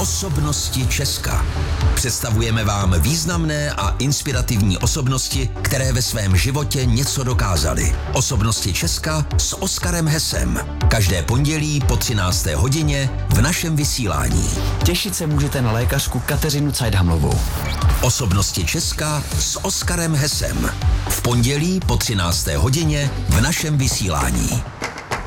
Osobnosti Česka. Představujeme vám významné a inspirativní osobnosti, které ve svém životě něco dokázaly. Osobnosti Česka s Oskarem Hesem. Každé pondělí po 13. hodině v našem vysílání. Těšit se můžete na lékařku Kateřinu Cajdhamlovou. Osobnosti Česka s Oskarem Hesem. V pondělí po 13. hodině v našem vysílání.